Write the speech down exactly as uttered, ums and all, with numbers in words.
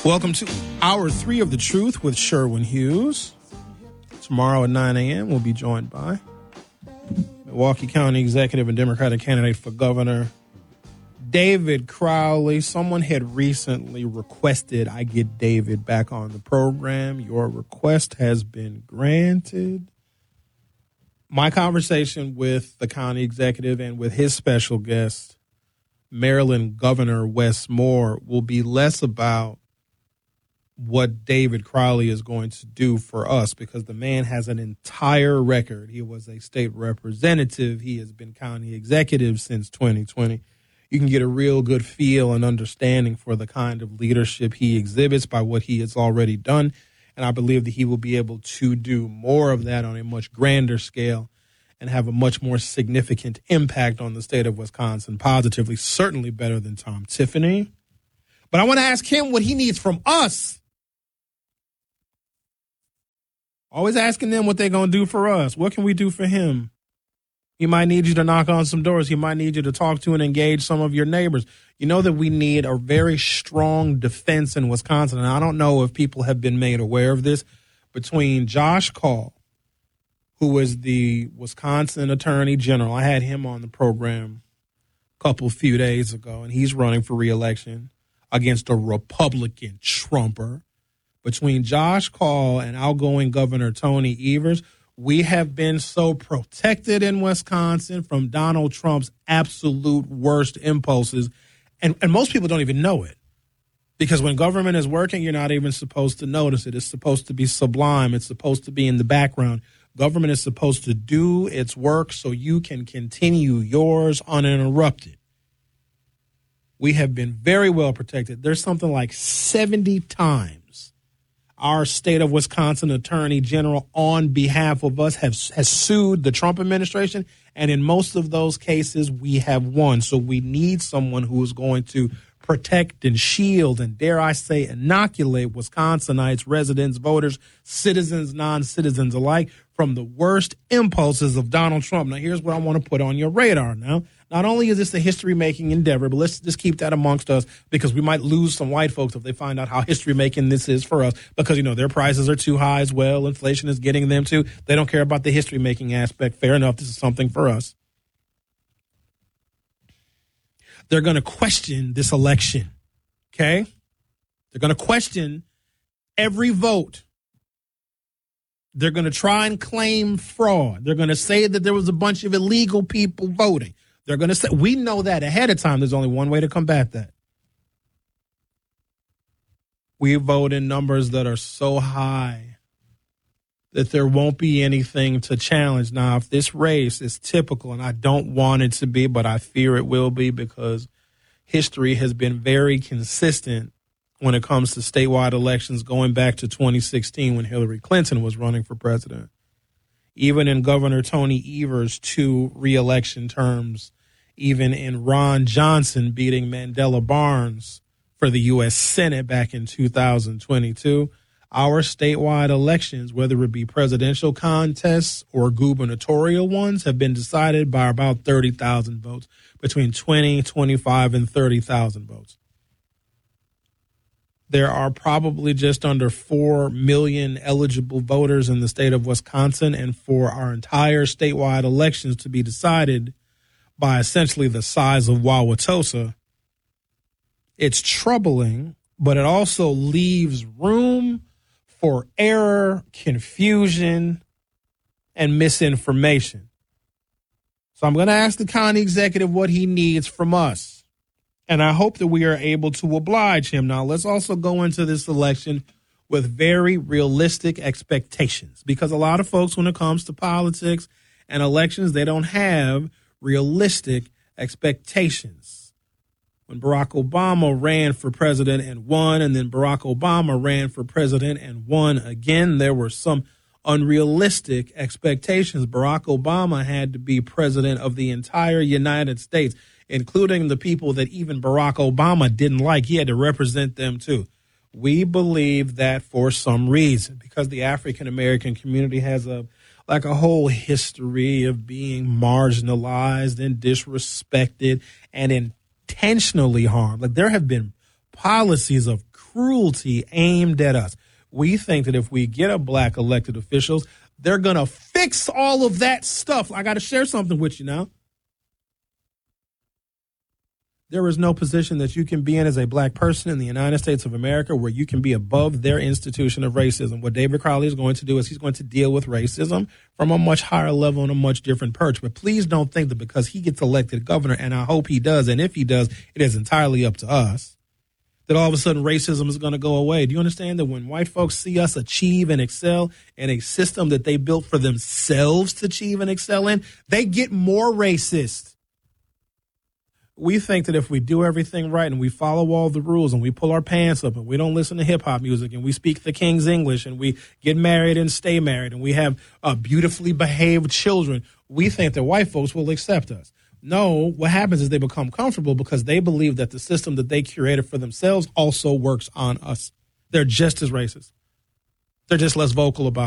Welcome to Hour three of The Truth with Sherwin Hughes. Tomorrow at nine a.m. we'll be joined by Milwaukee County Executive and Democratic candidate for governor, David Crowley. Someone had recently requested I get David back on the program. Your request has been granted. My conversation with the county executive and with his special guest, Maryland Governor Wes Moore, will be less about what David Crowley is going to do for us, because the man has an entire record. He was a state representative. He has been county executive since twenty twenty. You can get a real good feel and understanding for the kind of leadership he exhibits by what he has already done. And I believe that he will be able to do more of that on a much grander scale and have a much more significant impact on the state of Wisconsin positively, certainly better than Tom Tiffany. But I want to ask him what he needs from us. Always asking them what they're going to do for us. What can we do for him? He might need you to knock on some doors. He might need you to talk to and engage some of your neighbors. You know that we need a very strong defense in Wisconsin, and I don't know if people have been made aware of this, between Josh Kaul, who is the Wisconsin Attorney General. I had him on the program a couple few days ago, and he's running for re-election against a Republican Trumper. Between Josh Kaul and outgoing Governor Tony Evers, we have been so protected in Wisconsin from Donald Trump's absolute worst impulses. And, and most people don't even know it, because when government is working, you're not even supposed to notice it. It's supposed to be sublime. It's supposed to be in the background. Government is supposed to do its work so you can continue yours uninterrupted. We have been very well protected. There's something like seventy times our state of Wisconsin Attorney General on behalf of us have, has sued the Trump administration, and in most of those cases, we have won. So we need someone who is going to protect and shield and, dare I say, inoculate Wisconsinites, residents, voters, citizens, non-citizens alike from the worst impulses of Donald Trump. Now, here's what I want to put on your radar now. Not only is this a history-making endeavor, but let's just keep that amongst us, because we might lose some white folks if they find out how history-making this is for us, because, you know, their prices are too high as well. Inflation is getting them too. They don't care about the history-making aspect. Fair enough. This is something for us. They're going to question this election, okay? They're going to question every vote. They're going to try and claim fraud. They're going to say that there was a bunch of illegal people voting. They're going to say, we know that ahead of time. There's only one way to combat that. We vote in numbers that are so high that there won't be anything to challenge. Now, if this race is typical, and I don't want it to be, but I fear it will be, because history has been very consistent when it comes to statewide elections going back to twenty sixteen when Hillary Clinton was running for president. Even in Governor Tony Evers' two re-election terms, even in Ron Johnson beating Mandela Barnes for the U S Senate back in two thousand twenty-two, our statewide elections, whether it be presidential contests or gubernatorial ones, have been decided by about thirty thousand votes, between twenty, twenty-five, and thirty thousand votes. There are probably just under four million eligible voters in the state of Wisconsin, and for our entire statewide elections to be decided by essentially the size of Wauwatosa, it's troubling, but it also leaves room for error, confusion, and misinformation. So I'm going to ask the county executive what he needs from us, and I hope that we are able to oblige him. Now, let's also go into this election with very realistic expectations, because a lot of folks, when it comes to politics and elections, they don't have realistic expectations. When Barack Obama ran for president and won, and then Barack Obama ran for president and won again, there were some unrealistic expectations. Barack Obama had to be president of the entire United States, including the people that even Barack Obama didn't like. He had to represent them too. We believe that for some reason, because the African-American community has a like a whole history of being marginalized and disrespected and intentionally harmed. Like, there have been policies of cruelty aimed at us. We think that if we get a black elected officials, they're going to fix all of that stuff. I got to share something with you now. There is no position that you can be in as a black person in the United States of America where you can be above their institution of racism. What David Crowley is going to do is he's going to deal with racism from a much higher level and a much different perch. But please don't think that because he gets elected governor, and I hope he does, and if he does, it is entirely up to us, that all of a sudden racism is going to go away. Do you understand that when white folks see us achieve and excel in a system that they built for themselves to achieve and excel in, they get more racist? We think that if we do everything right and we follow all the rules and we pull our pants up and we don't listen to hip hop music and we speak the King's English and we get married and stay married and we have uh, beautifully behaved children, we think that white folks will accept us. No, what happens is they become comfortable because they believe that the system that they curated for themselves also works on us. They're just as racist. They're just less vocal about it.